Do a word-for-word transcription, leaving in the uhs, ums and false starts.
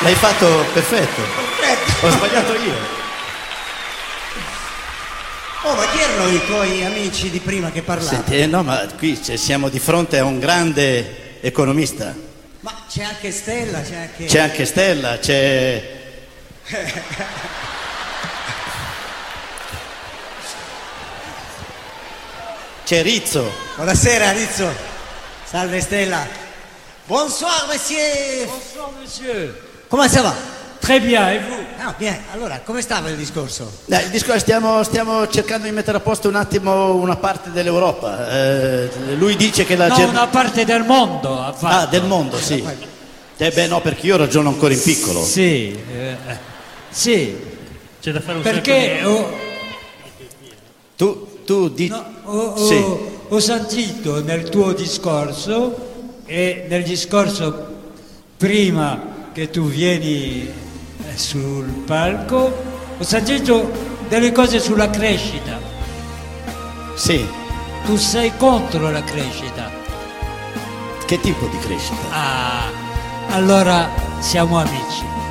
L'hai fatto perfetto. Perfetto. Ho sbagliato io. Oh, ma chi erano i tuoi amici di prima che parlavano? Senti, eh, no, ma qui cioè, siamo di fronte a un grande economista. Ma c'è anche Stella, c'è anche... C'è anche Stella, c'è... C'è Rizzo. Buonasera, Rizzo. Salve, Stella. Bonsoir, monsieur. Bonsoir, monsieur. Come ça va? Très bien, et vous? Ah, bien. Allora, come stava il discorso? Dai, il discorso, stiamo, stiamo cercando di mettere a posto un attimo una parte dell'Europa. Eh, lui dice che la No, Germ- una parte del mondo ha fatto. Ah, del mondo, sì. Eh beh, no, perché io ragiono ancora in piccolo. Sì, eh, sì. C'è da fare un Perché sacco ho, Tu, tu dici... no, ho, ho- Sì. ho sentito nel tuo discorso e nel discorso prima che tu vieni eh, sul palco, ho sentito delle cose sulla crescita. Sì. Tu sei contro la crescita. Che tipo di crescita? Ah, allora siamo amici.